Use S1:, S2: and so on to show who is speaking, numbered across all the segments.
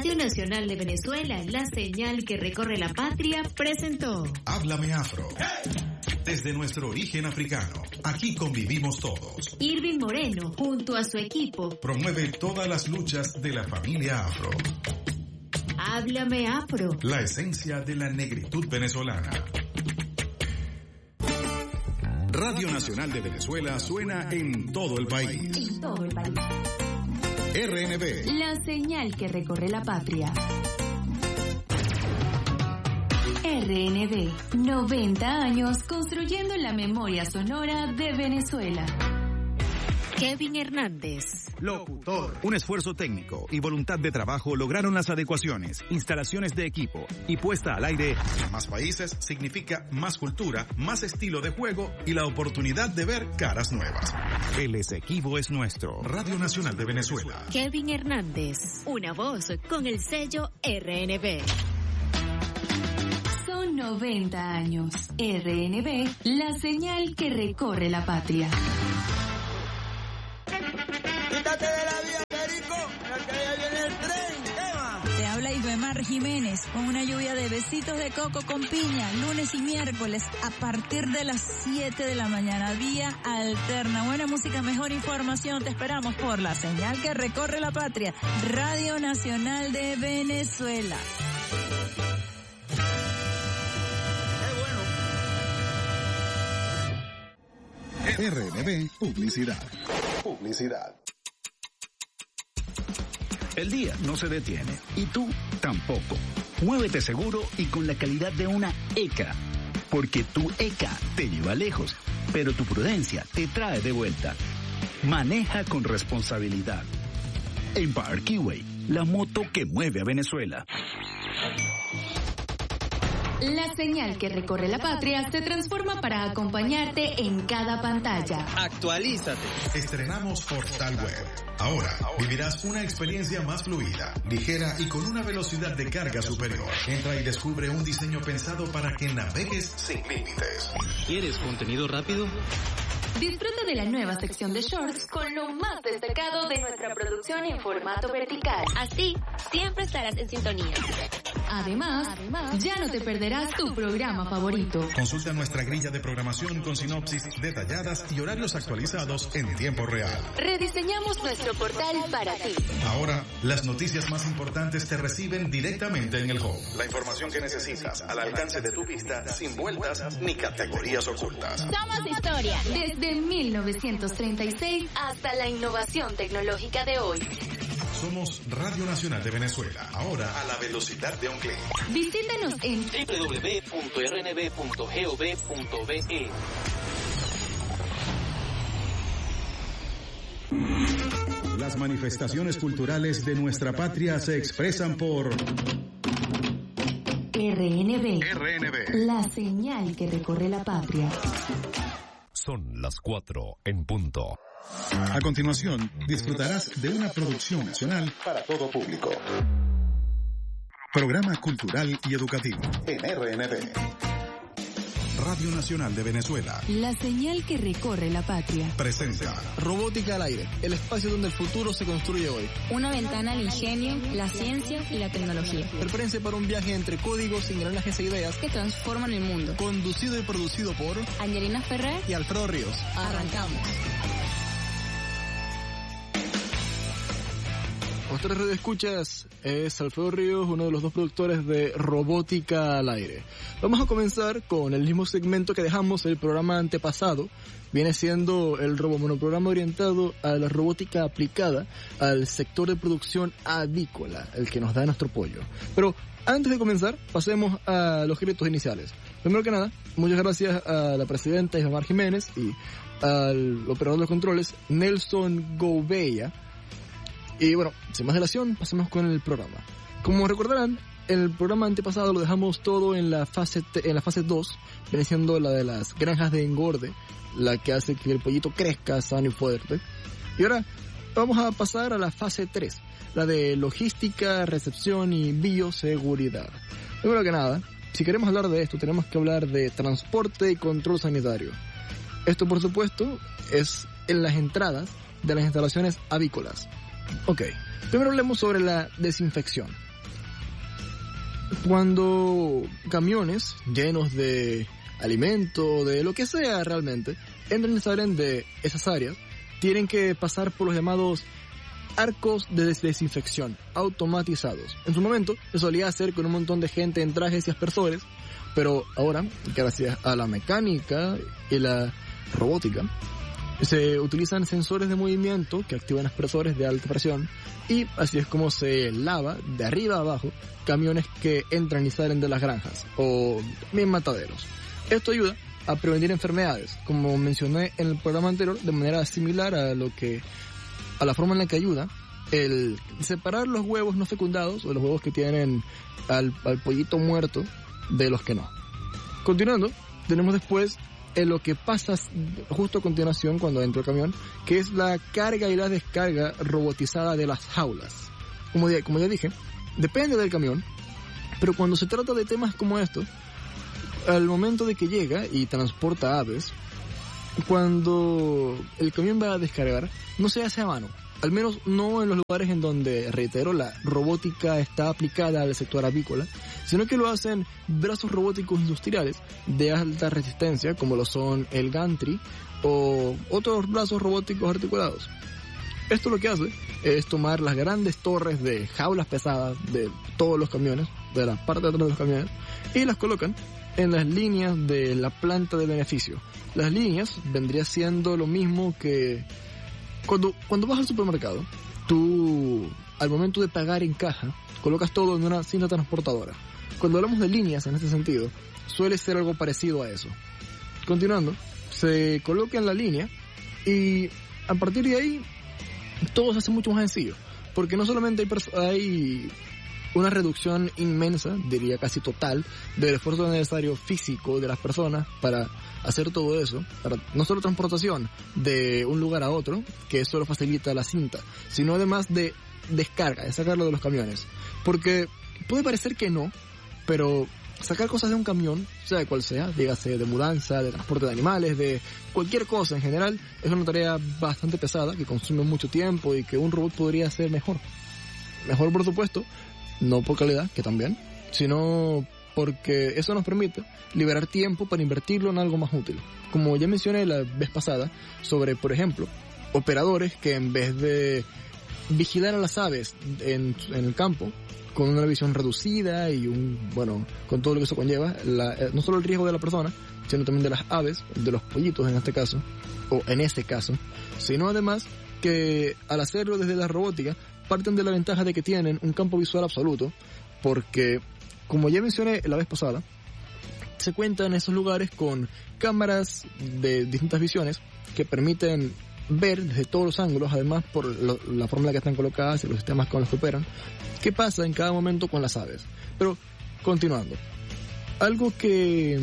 S1: Radio Nacional de Venezuela, la señal que recorre la patria, presentó
S2: Háblame Afro. Desde nuestro origen africano, aquí convivimos todos.
S1: Irving Moreno, junto a su equipo,
S2: promueve todas las luchas de la familia afro.
S1: Háblame Afro.
S2: La esencia de la negritud venezolana. Radio Nacional de Venezuela suena en todo el país.
S1: En todo el país.
S2: RNB.
S1: La señal que recorre la patria. RNB, 90 años construyendo la memoria sonora de Venezuela. Kevin Hernández,
S3: locutor. Un esfuerzo técnico y voluntad de trabajo lograron las adecuaciones, instalaciones de equipo y puesta al aire.
S2: Más países significa más cultura, más estilo de juego y la oportunidad de ver caras nuevas.
S3: El Esequibo es nuestro.
S2: Radio Nacional de Venezuela.
S1: Kevin Hernández, una voz con el sello RNB. Son 90 años. RNB, la señal que recorre la patria.
S4: Quítate de la vía, Perico, porque ya viene el tren. ¡Tema!
S5: Te habla Ibemar Jiménez con una lluvia de besitos de coco con piña, lunes y miércoles a partir de las 7 de la mañana, vía alterna. Buena música, mejor información. Te esperamos por la señal que recorre la patria, Radio Nacional de Venezuela.
S2: RNB Publicidad. Publicidad.
S6: El día no se detiene y tú tampoco. Muévete seguro y con la calidad de una ECA. Porque tu ECA te lleva lejos, pero tu prudencia te trae de vuelta. Maneja con responsabilidad. Empire Keyway, la moto que mueve a Venezuela.
S1: La señal que recorre la patria se transforma para acompañarte en cada pantalla.
S7: Actualízate.
S2: Estrenamos Portal Web. Ahora vivirás una experiencia más fluida, ligera y con una velocidad de carga superior. Entra y descubre un diseño pensado para que navegues sin límites.
S7: ¿Quieres contenido rápido?
S1: Disfruta de la nueva sección de shorts con lo más destacado de nuestra producción en formato vertical.
S8: Así, siempre estarás en sintonía.
S1: Además, ya no te perderás tu programa favorito.
S2: Consulta nuestra grilla de programación con sinopsis detalladas y horarios actualizados en tiempo real.
S1: Rediseñamos nuestro portal para ti.
S2: Ahora, las noticias más importantes te reciben directamente en el home. La información que necesitas al alcance de tu vista, sin vueltas ni categorías ocultas.
S8: Somos historia.
S1: Desde 1936 hasta la innovación tecnológica de hoy.
S2: Somos Radio Nacional de Venezuela, ahora a la velocidad de un clic.
S1: Visítanos en
S7: www.rnb.gov.be.
S2: Las manifestaciones culturales de nuestra patria se expresan por
S1: RNB, la señal que recorre la patria.
S9: Son las 4 en punto.
S2: A continuación, disfrutarás de una producción nacional para todo público. Programa cultural y educativo en RNB. Radio Nacional de Venezuela.
S1: La señal que recorre la patria.
S2: Presenta
S10: Robótica al aire, el espacio donde el futuro se construye hoy.
S8: Una ventana al ingenio, la ciencia y la tecnología.
S10: Prepárense para un viaje entre códigos, engranajes e ideas
S8: que transforman el mundo.
S10: Conducido y producido por
S8: Angelina Ferrer
S10: y Alfredo Ríos.
S8: Arrancamos.
S10: Nuestras radioescuchas es Alfredo Ríos, uno de los dos productores de Robótica al aire. Vamos a comenzar con el mismo segmento que dejamos el programa antepasado. Viene siendo el RoboMonoprograma orientado a la robótica aplicada al sector de producción avícola, el que nos da nuestro pollo. Pero antes de comenzar, pasemos a los créditos iniciales. Primero que nada, muchas gracias a la presidenta Ibemar Jiménez y al operador de los controles, Nelson Gouveia. Y bueno, sin más dilación, pasemos con el programa. Como recordarán, en el programa antepasado lo dejamos todo en la fase 2, viene siendo la de las granjas de engorde, la que hace que el pollito crezca sano y fuerte. Y ahora vamos a pasar a la fase 3, la de logística, recepción y bioseguridad. Primero que nada, si queremos hablar de esto, tenemos que hablar de transporte y control sanitario. Esto, por supuesto, es en las entradas de las instalaciones avícolas. Ok, primero hablemos sobre la desinfección. Cuando camiones llenos de alimento, de lo que sea realmente, entran y salen de esas áreas, tienen que pasar por los llamados arcos de desinfección automatizados. En su momento se solía hacer con un montón de gente en trajes y aspersores, pero ahora, gracias a la mecánica y la robótica, se utilizan sensores de movimiento que activan aspersores de alta presión, y así es como se lava de arriba a abajo camiones que entran y salen de las granjas o bien mataderos. Esto ayuda a prevenir enfermedades, como mencioné en el programa anterior, de manera similar a la forma en la que ayuda el separar los huevos no fecundados o los huevos que tienen al pollito muerto de los que no. Continuando, tenemos después lo que pasa justo a continuación cuando entra el camión, que es la carga y la descarga robotizada de las jaulas. Como ya dije, depende del camión, pero cuando se trata de temas como estos, al momento de que llega y transporta aves, cuando el camión va a descargar, no se hace a mano. Al menos no en los lugares en donde, reitero, la robótica está aplicada al sector avícola, sino que lo hacen brazos robóticos industriales de alta resistencia, como lo son el gantry o otros brazos robóticos articulados. Esto lo que hace es tomar las grandes torres de jaulas pesadas de todos los camiones, de la parte de atrás de los camiones, y las colocan en las líneas de la planta de beneficio. Las líneas vendría siendo lo mismo que cuando vas al supermercado, tú al momento de pagar en caja colocas todo en una cinta transportadora. Cuando hablamos de líneas en este sentido, suele ser algo parecido a eso. Continuando, se coloca en la línea y a partir de ahí todo se hace mucho más sencillo, porque no solamente hay una reducción inmensa, diría casi total, del esfuerzo necesario físico de las personas para hacer todo eso, para no solo transportación de un lugar a otro, que eso lo facilita la cinta, sino además de descarga, de sacarlo de los camiones. Porque puede parecer que no, pero sacar cosas de un camión, sea cual sea, dígase de mudanza, de transporte de animales, de cualquier cosa en general, es una tarea bastante pesada, que consume mucho tiempo y que un robot podría hacer mejor. Mejor, por supuesto, no por calidad, que también, sino porque eso nos permite liberar tiempo para invertirlo en algo más útil. Como ya mencioné la vez pasada, sobre, por ejemplo, operadores que en vez de vigilar a las aves en el campo, con una visión reducida y con todo lo que eso conlleva, no solo el riesgo de la persona, sino también de las aves, de los pollitos en este caso, o en ese caso, sino además que al hacerlo desde la robótica, parten de la ventaja de que tienen un campo visual absoluto, porque, como ya mencioné la vez pasada, se cuentan en esos lugares con cámaras de distintas visiones que permiten ver desde todos los ángulos, además por la forma en la que están colocadas y los sistemas con los que operan, qué pasa en cada momento con las aves. Pero, continuando, algo que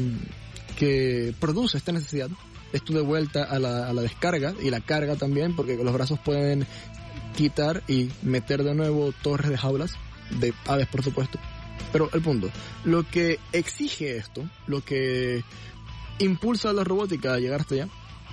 S10: produce esta necesidad, esto de vuelta a la descarga y la carga también, porque los brazos pueden quitar y meter de nuevo torres de jaulas, de aves por supuesto. Pero el punto, lo que exige esto, lo que impulsa a la robótica a llegar hasta allá,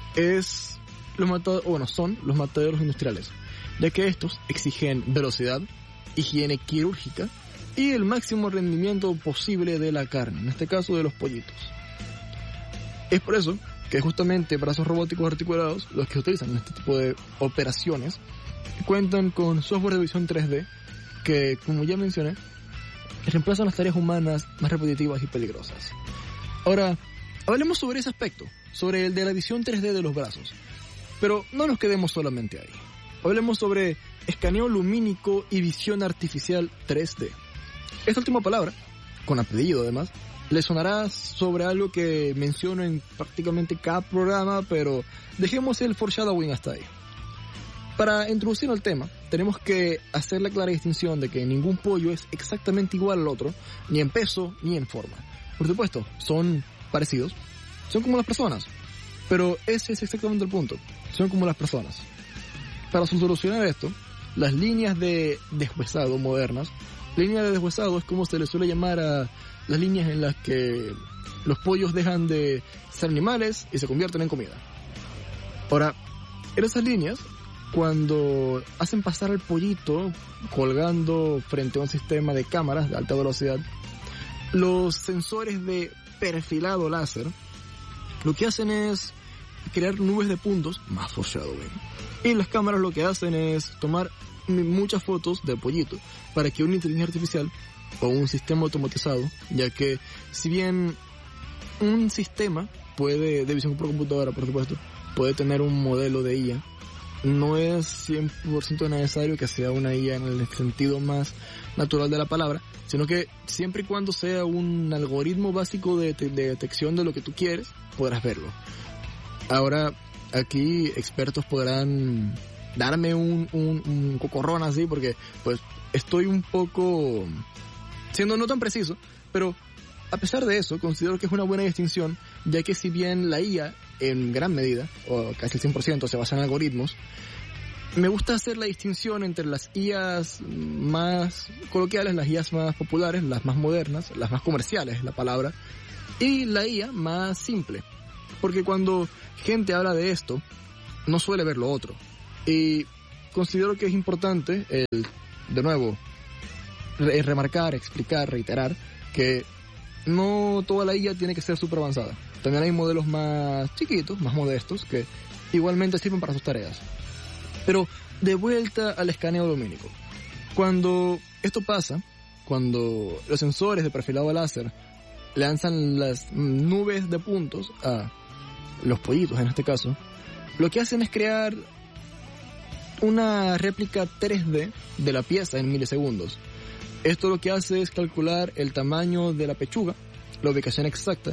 S10: son los mataderos industriales, ya que estos exigen velocidad, higiene quirúrgica y el máximo rendimiento posible de la carne, en este caso de los pollitos. Es por eso que justamente brazos robóticos articulados, los que se utilizan en este tipo de operaciones, cuentan con software de visión 3D que, como ya mencioné, reemplazan las tareas humanas más repetitivas y peligrosas. Ahora, hablemos sobre ese aspecto, sobre el de la visión 3D de los brazos. Pero no nos quedemos solamente ahí. Hablemos sobre escaneo lumínico y visión artificial 3D. Esta última palabra, con apellido además, le sonará sobre algo que menciono en prácticamente cada programa, pero dejemos el foreshadowing hasta ahí. Para introducir el tema, tenemos que hacer la clara distinción de que ningún pollo es exactamente igual al otro, ni en peso ni en forma. Por supuesto, son parecidos, son como las personas, pero ese es exactamente el punto, son como las personas. Para solucionar esto, las líneas de deshuesado modernas, línea de deshuesado es como se le suele llamar a las líneas en las que los pollos dejan de ser animales y se convierten en comida. Ahora, en esas líneas, cuando hacen pasar al pollito colgando frente a un sistema de cámaras de alta velocidad, Los sensores de perfilado láser lo que hacen es crear nubes de puntos, más foreshadowing. Y las cámaras lo que hacen es tomar muchas fotos de pollito para que una inteligencia artificial o un sistema automatizado, ya que si bien un sistema puede, de visión por computadora por supuesto, puede tener un modelo de IA, no es 100% necesario que sea una IA en el sentido más natural de la palabra, sino que siempre y cuando sea un algoritmo básico de detección de lo que tú quieres, podrás verlo. Ahora, aquí expertos podrán darme un cocorrón así, porque pues estoy un poco siendo no tan preciso, pero a pesar de eso, considero que es una buena distinción, ya que si bien la IA en gran medida, o casi el 100%, se basa en algoritmos, me gusta hacer la distinción entre las IAs más coloquiales, las IAs más populares, las más modernas, las más comerciales, la palabra, y la IA más simple. Porque cuando gente habla de esto, no suele ver lo otro. Y considero que es importante, de nuevo, remarcar, explicar, reiterar, que no toda la IA tiene que ser súper avanzada. También hay modelos más chiquitos, más modestos, que igualmente sirven para sus tareas. Pero de vuelta al escaneo lumínico. Cuando esto pasa, cuando los sensores de perfilado láser lanzan las nubes de puntos a los pollitos en este caso, lo que hacen es crear una réplica 3D de la pieza en milisegundos. Esto lo que hace es calcular el tamaño de la pechuga, la ubicación exacta,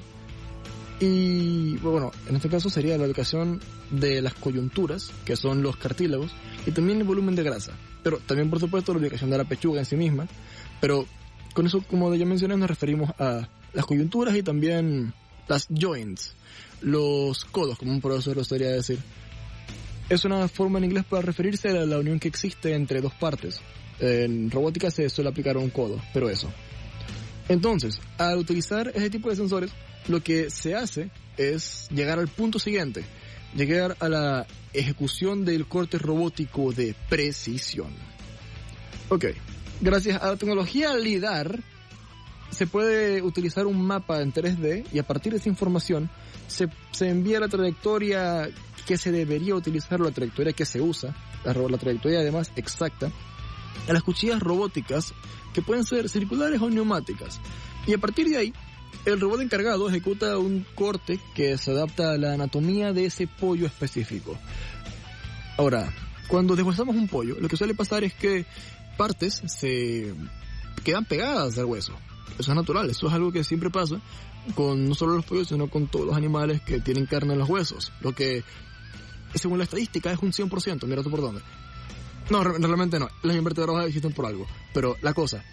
S10: y bueno, en este caso sería la ubicación de las coyunturas, que son los cartílagos, y también el volumen de grasa, pero también por supuesto la ubicación de la pechuga en sí misma. Pero con eso, como ya mencioné, nos referimos a las coyunturas y también las joints, los codos, como un profesor lo estaría decir. Es una forma en inglés para referirse a la unión que existe entre dos partes. En robótica se suele aplicar un codo, pero eso. Entonces, al utilizar ese tipo de sensores, lo que se hace es llegar al punto siguiente, llegar a la ejecución del corte robótico de precisión. Ok, gracias a la tecnología LIDAR, se puede utilizar un mapa en 3D y a partir de esa información se envía la trayectoria que se debería utilizar, la trayectoria que se usa, la trayectoria además exacta, a las cuchillas robóticas que pueden ser circulares o neumáticas. Y a partir de ahí, el robot encargado ejecuta un corte que se adapta a la anatomía de ese pollo específico. Ahora, cuando deshuesamos un pollo, lo que suele pasar es que partes se quedan pegadas al hueso. Eso es natural, eso es algo que siempre pasa con no solo los pollos, sino con todos los animales que tienen carne en los huesos. Lo que, según la estadística, es un 100%, mira tú por dónde. No, realmente no, las invertebrados existen por algo. Pero la cosa,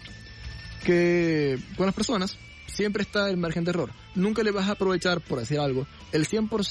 S10: que con las personas siempre está el margen de error. Nunca le vas a aprovechar, por decir algo, el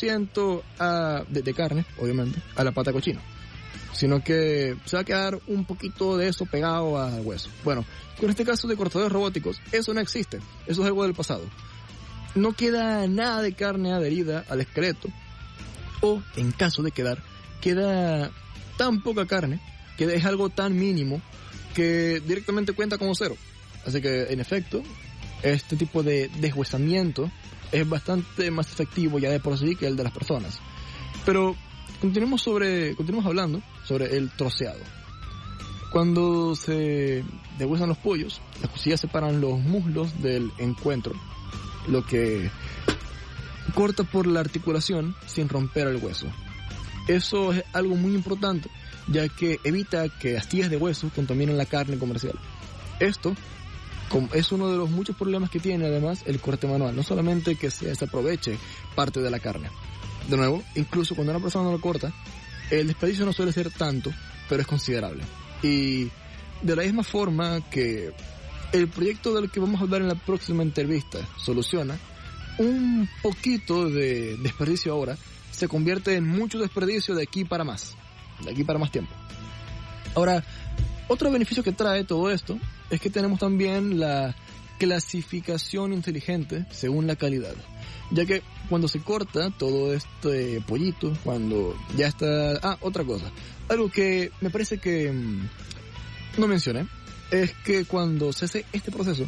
S10: 100% de carne, obviamente, a la pata cochina, sino que se va a quedar un poquito de eso pegado al hueso. Bueno, con este caso de cortadores robóticos, eso no existe, eso es algo del pasado. No queda nada de carne adherida al esqueleto, o en caso de queda tan poca carne, que es algo tan mínimo, que directamente cuenta como cero. Así que, en efecto, este tipo de deshuesamiento es bastante más efectivo ya de por sí que el de las personas. Pero continuemos hablando sobre el troceado. Cuando se deshuesan los pollos, las cuchillas separan los muslos del encuentro, lo que corta por la articulación sin romper el hueso. Eso es algo muy importante, ya que evita que astillas de hueso contaminen la carne comercial. Esto es uno de los muchos problemas que tiene además el corte manual, no solamente que se desaproveche parte de la carne. De nuevo, incluso cuando una persona no lo corta, el desperdicio no suele ser tanto, pero es considerable. Y de la misma forma que el proyecto del que vamos a hablar en la próxima entrevista soluciona, un poquito de desperdicio ahora se convierte en mucho desperdicio de aquí para más tiempo. Ahora, otro beneficio que trae todo esto es que tenemos también la clasificación inteligente según la calidad, ya que cuando se corta todo este pollito, cuando ya está... otra cosa, algo que me parece que no mencioné, es que cuando se hace este proceso,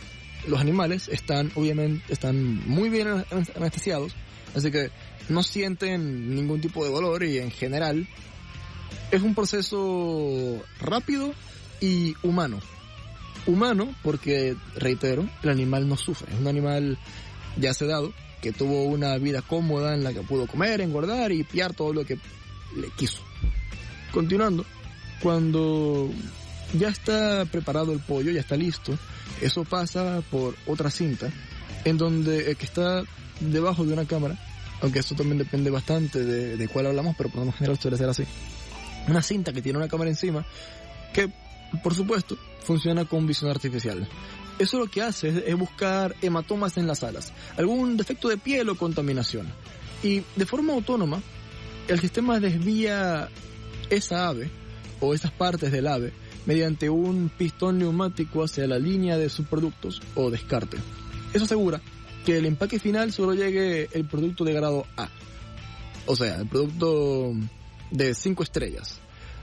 S10: los animales están muy bien anestesiados, así que no sienten ningún tipo de dolor y en general es un proceso rápido y humano. Humano porque, reitero, el animal no sufre, es un animal ya sedado que tuvo una vida cómoda en la que pudo comer, engordar y pillar todo lo que le quiso. Continuando, cuando ya está preparado el pollo, ya está listo, eso pasa por otra cinta en donde que está debajo de una cámara, aunque esto también depende bastante de cuál hablamos, pero por lo general suele ser así. Una cinta que tiene una cámara encima que, por supuesto, funciona con visión artificial. Eso lo que hace es buscar hematomas en las alas, algún defecto de piel o contaminación. Y de forma autónoma, el sistema desvía esa ave o esas partes del ave mediante un pistón neumático hacia la línea de subproductos o descarte. Eso asegura que el empaque final solo llegue el producto de grado A, o sea, el producto de 5 estrellas.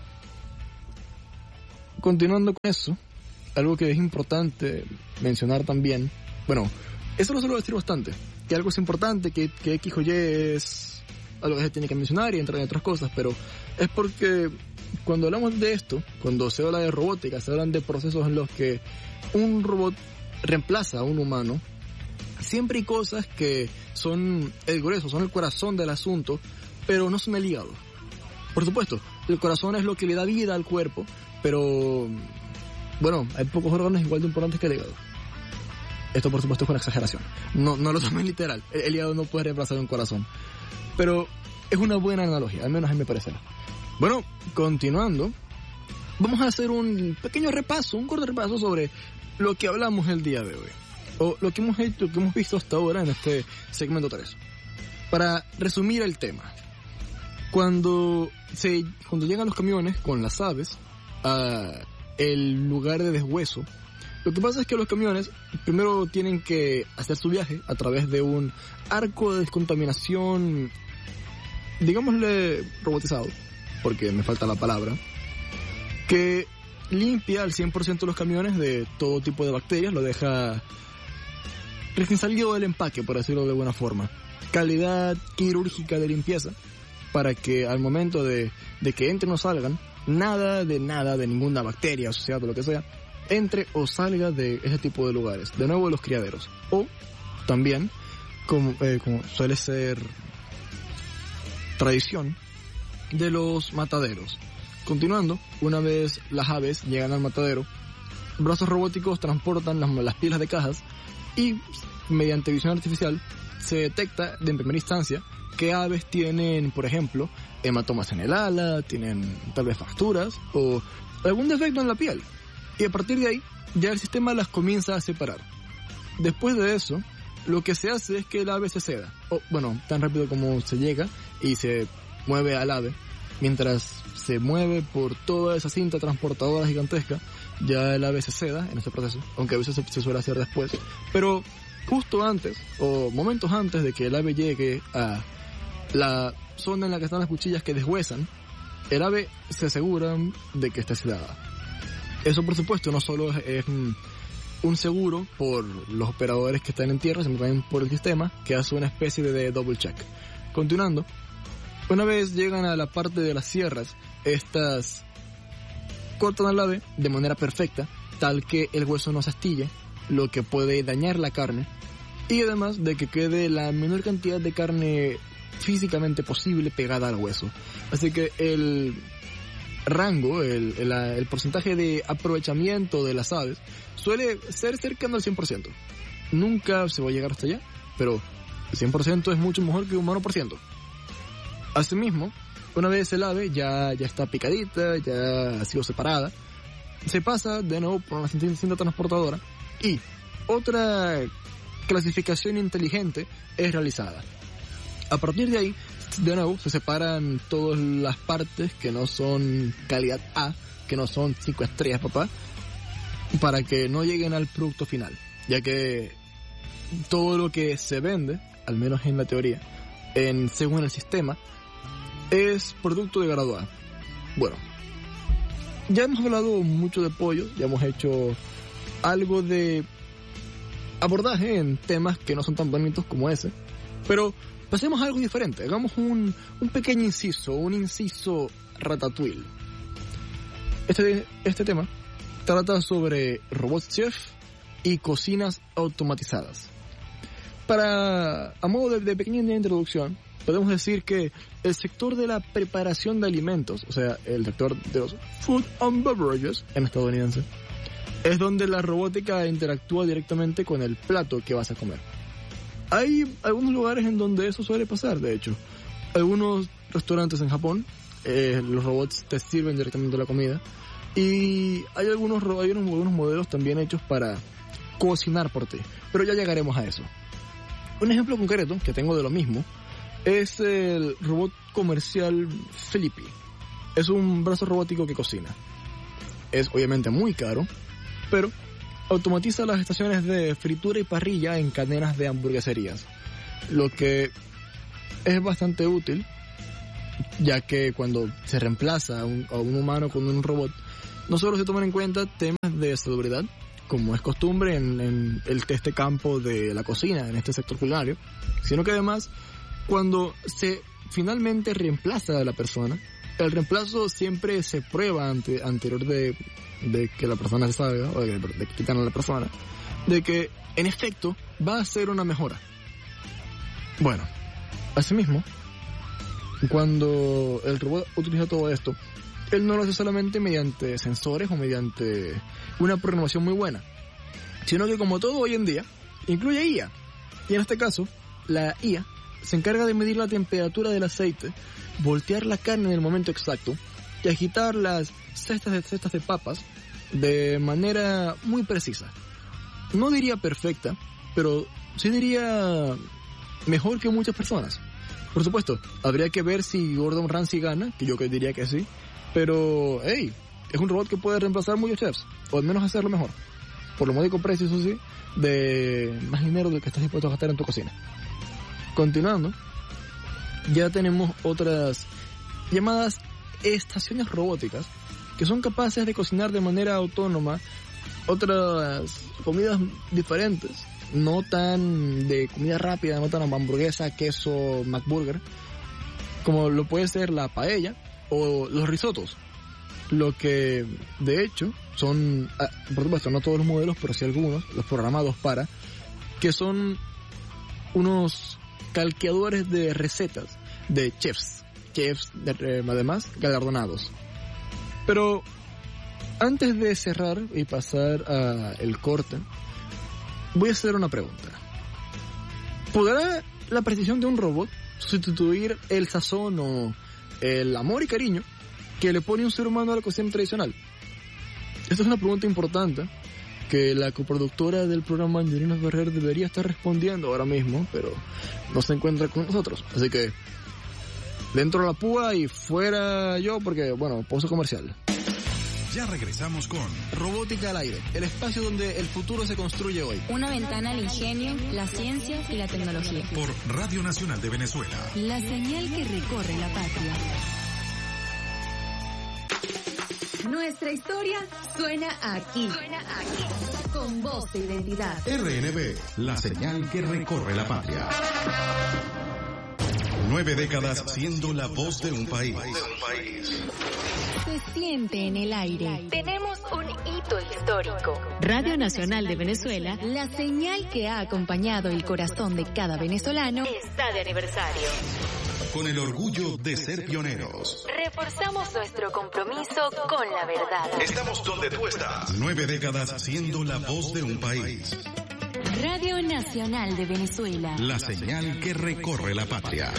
S10: Continuando con eso, algo que es importante mencionar también, bueno, eso lo suelo decir bastante, que algo es importante, que X o Y es algo que se tiene que mencionar y entrar en otras cosas, pero es porque cuando hablamos de esto, cuando se habla de robótica, se hablan de procesos en los que un robot reemplaza a un humano, siempre hay cosas que son el grueso, son el corazón del asunto, pero no son el hígado. Por supuesto, el corazón es lo que le da vida al cuerpo, pero bueno, hay pocos órganos igual de importantes que el hígado. Esto por supuesto es una exageración, no lo tomen literal, el hígado no puede reemplazar un corazón, pero es una buena analogía, al menos a mí me parece. Bueno, continuando, vamos a hacer un pequeño repaso, un corto repaso sobre lo que hablamos el día de hoy, o lo que hemos hecho, lo que hemos visto hasta ahora en este segmento 3. Para resumir el tema, cuando llegan los camiones con las aves a el lugar de deshueso, lo que pasa es que los camiones primero tienen que hacer su viaje a través de un arco de descontaminación, digámosle robotizado, porque me falta la palabra, que limpia al 100% los camiones de todo tipo de bacterias, lo deja recién salido del empaque, por decirlo de buena forma. Calidad quirúrgica de limpieza, para que al momento de que entren o salgan, nada de ninguna bacteria asociada o lo que sea, entre o salga de ese tipo de lugares, de nuevo de los criaderos. O también, como suele ser tradición, de los mataderos. Continuando, una vez las aves llegan al matadero, brazos robóticos transportan las pilas de cajas y mediante visión artificial se detecta en primera instancia qué aves tienen, por ejemplo, hematomas en el ala, tienen tal vez fracturas o algún defecto en la piel. Y a partir de ahí, ya el sistema las comienza a separar. Después de eso, lo que se hace es que el ave se ceda. O, bueno, tan rápido como se llega y se mueve al ave. Mientras se mueve por toda esa cinta transportadora gigantesca, ya el ave se ceda en este proceso, aunque a veces se suele hacer después. Pero justo antes, o momentos antes de que el ave llegue a la zona en la que están las cuchillas que deshuesan, el ave se asegura de que esté sedada. Eso, por supuesto, no solo es un seguro por los operadores que están en tierra, sino también por el sistema, que hace una especie de double check. Continuando, una vez llegan a la parte de las sierras, estas cortan al ave de manera perfecta, tal que el hueso no se astille, lo que puede dañar la carne, y además de que quede la menor cantidad de carne físicamente posible pegada al hueso. Así que el rango, el porcentaje de aprovechamiento de las aves suele ser cercano al 100%. Nunca se va a llegar hasta allá, pero el 100% es mucho mejor que un 1%. Asimismo, una vez el ave ya está picadita, ya ha sido separada, se pasa de nuevo por una cinta transportadora y otra clasificación inteligente es realizada. A partir de ahí, de nuevo, se separan todas las partes que no son calidad A, que no son 5 estrellas, papá, para que no lleguen al producto final, ya que todo lo que se vende, al menos en la teoría, según el sistema, es producto de grado A. Bueno, ya hemos hablado mucho de pollo, ya hemos hecho algo de abordaje en temas que no son tan bonitos como ese, pero pasemos a algo diferente. Hagamos un pequeño inciso, un inciso ratatouille. Este tema trata sobre robots chef y cocinas automatizadas. A modo de pequeña introducción, podemos decir que el sector de la preparación de alimentos, o sea, el sector de los food and beverages en estadounidense, es donde la robótica interactúa directamente con el plato que vas a comer. Hay algunos lugares en donde eso suele pasar, de hecho. Algunos restaurantes en Japón, los robots te sirven directamente la comida. Y hay algunos modelos también hechos para cocinar por ti. Pero ya llegaremos a eso. Un ejemplo concreto que tengo de lo mismo es el robot comercial Felipe. Es un brazo robótico que cocina. Es obviamente muy caro, pero automatiza las estaciones de fritura y parrilla en cadenas de hamburgueserías, lo que es bastante útil, ya que cuando se reemplaza a un humano con un robot, no solo se toman en cuenta temas de salubridad, como es costumbre en este campo de la cocina, en este sector culinario, sino que además, cuando se finalmente reemplaza a la persona, el reemplazo siempre se prueba anterior de que la persona se salga, o de que quitan a la persona, de que en efecto va a ser una mejora. Bueno, asimismo, cuando el robot utiliza todo esto, él no lo hace solamente mediante sensores o mediante una programación muy buena, sino que como todo hoy en día, incluye IA. Y en este caso, la IA se encarga de medir la temperatura del aceite, voltear la carne en el momento exacto y agitar las cestas de papas de manera muy precisa. No diría perfecta, pero sí diría mejor que muchas personas. Por supuesto, habría que ver si Gordon Ramsay gana, que yo diría que sí, pero hey, es un robot que puede reemplazar muchos chefs, o al menos hacerlo mejor, por lo módico precio, eso sí, de más dinero del que estás dispuesto a gastar en tu cocina. Continuando, ya tenemos otras llamadas estaciones robóticas que son capaces de cocinar de manera autónoma otras comidas diferentes, no tan de comida rápida, no tan hamburguesa, queso, McBurger, como lo puede ser la paella o los risotos. Lo que de hecho son, por supuesto no todos los modelos, pero sí algunos, los programados para, que son unos calqueadores de recetas de chefs además galardonados. Pero antes de cerrar y pasar a el corte, voy a hacer una pregunta. ¿Podrá la precisión de un robot sustituir el sazón o el amor y cariño que le pone un ser humano a la cocina tradicional? Esta es una pregunta importante que la coproductora del programa, Angelina Ferrer, debería estar respondiendo ahora mismo, pero no se encuentra con nosotros. Así que dentro la púa y fuera yo, porque, bueno, pausa comercial.
S2: Ya regresamos con
S10: Robótica al Aire, el espacio donde el futuro se construye hoy.
S8: Una ventana al ingenio, la ciencia y la tecnología.
S2: Por Radio Nacional de Venezuela.
S1: La señal que recorre la patria. Nuestra historia suena aquí. Con voz de identidad.
S2: RNB, la señal que recorre la patria. 9 décadas siendo la voz de un país.
S1: Se siente en el aire. Tenemos un hito histórico. Radio Nacional de Venezuela, la señal que ha acompañado el corazón de cada venezolano, está de aniversario.
S2: Con el orgullo de ser pioneros.
S1: Reforzamos nuestro compromiso con la verdad.
S2: Estamos donde tú estás. 9 décadas siendo la voz de un país.
S1: Radio Nacional de Venezuela.
S2: La señal que recorre la patria.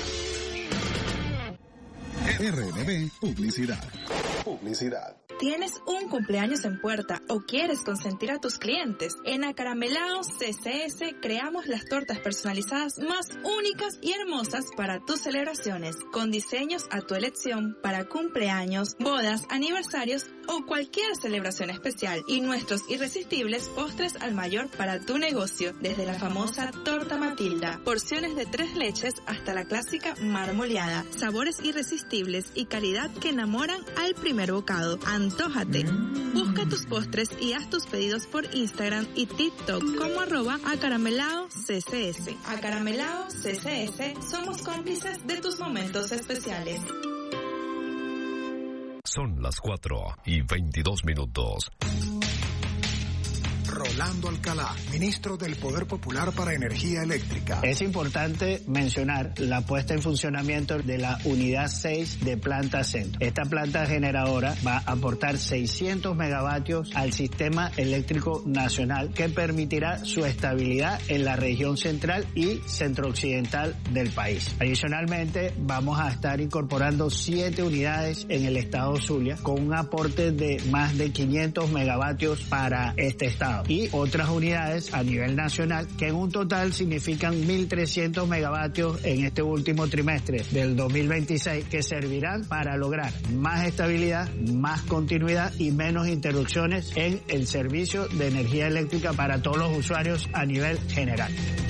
S2: RNB Publicidad.
S11: ¿Tienes un cumpleaños en puerta o quieres consentir a tus clientes? En Acaramelados CCS creamos las tortas personalizadas más únicas y hermosas para tus celebraciones, con diseños a tu elección para cumpleaños, bodas, aniversarios o cualquier celebración especial, y nuestros irresistibles postres al mayor para tu negocio, desde la famosa torta Matilda, porciones de 3 leches hasta la clásica marmoleada, sabores irresistibles y calidad que enamoran al primer bocado. Antójate. Busca tus postres y haz tus pedidos por Instagram y TikTok como @acarameladoccs. Acaramelado CCS, somos cómplices de tus momentos especiales.
S9: Son las 4:22.
S12: Rolando Alcalá, ministro del Poder Popular para Energía Eléctrica.
S13: Es importante mencionar la puesta en funcionamiento de la unidad 6 de Planta Centro. Esta planta generadora va a aportar 600 megavatios al sistema eléctrico nacional que permitirá su estabilidad en la región central y centro-occidental del país. Adicionalmente, vamos a estar incorporando 7 unidades en el estado Zulia con un aporte de más de 500 megavatios para este estado. Y otras unidades a nivel nacional que en un total significan 1.300 megavatios en este último trimestre del 2026 que servirán para lograr más estabilidad, más continuidad y menos interrupciones en el servicio de energía eléctrica para todos los usuarios a nivel general.